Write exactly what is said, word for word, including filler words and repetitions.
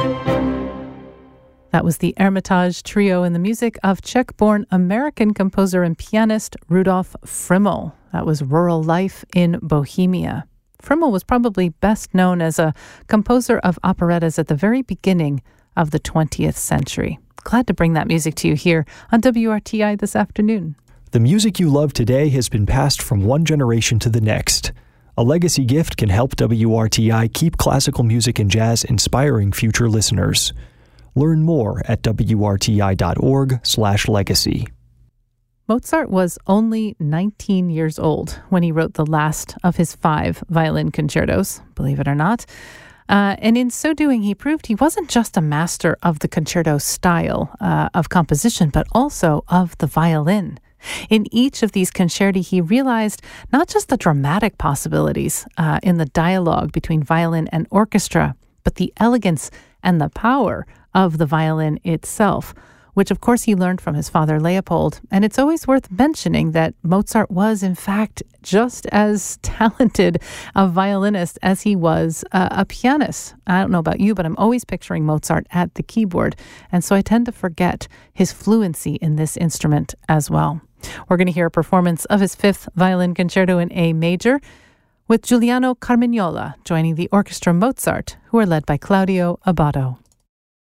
That was the Hermitage Trio in the music of Czech-born American composer and pianist Rudolf Frimmel. That was Rural Life in Bohemia. Frimmel was probably best known as a composer of operettas at the very beginning of the twentieth century. Glad to bring that music to you here on W R T I this afternoon. The music you love today has been passed from one generation to the next. A legacy gift can help W R T I keep classical music and jazz inspiring future listeners. Learn more at W R T I dot org slash legacy. Mozart was only nineteen years old when he wrote the last of his five violin concertos, believe it or not. Uh, and in so doing, he proved he wasn't just a master of the concerto style uh, of composition, but also of the violin. In each of these concerti, he realized not just the dramatic possibilities uh, in the dialogue between violin and orchestra, but the elegance and the power of the violin itself, which of course he learned from his father Leopold. And it's always worth mentioning that Mozart was in fact just as talented a violinist as he was uh, a pianist. I don't know about you, but I'm always picturing Mozart at the keyboard. And so I tend to forget his fluency in this instrument as well. We're going to hear a performance of his fifth violin concerto in A major, with Giuliano Carmignola joining the Orchestra Mozart, who are led by Claudio Abbado.